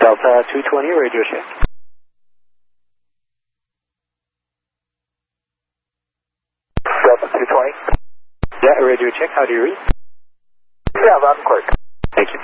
Delta 220, radio check. Delta 220. Yeah, radio check. How do you read? Yeah, loud and clear. Thank you.